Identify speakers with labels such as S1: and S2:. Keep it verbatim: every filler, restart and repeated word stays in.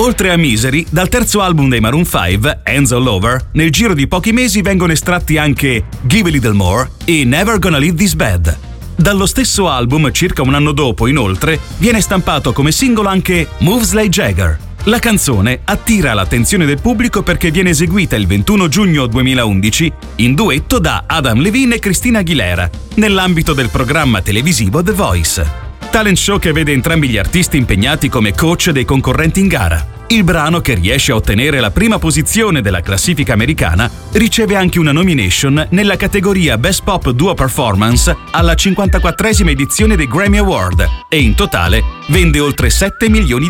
S1: Oltre a Misery, dal terzo album dei Maroon cinque, Hands All Over, nel giro di pochi mesi vengono estratti anche Give a Little More e Never Gonna Leave This Bed. Dallo stesso album, circa un anno dopo, inoltre, viene stampato come singolo anche Moves Like Jagger. La canzone attira l'attenzione del pubblico perché viene eseguita il ventuno giugno duemilaundici in duetto da Adam Levine e Christina Aguilera, nell'ambito del programma televisivo The Voice. Talent show che vede entrambi gli artisti impegnati come coach dei concorrenti in gara. Il brano, che riesce a ottenere la prima posizione della classifica americana, riceve anche una nomination nella categoria Best Pop Duo Performance alla cinquantaquattresima edizione dei Grammy Award e in totale vende oltre sette milioni di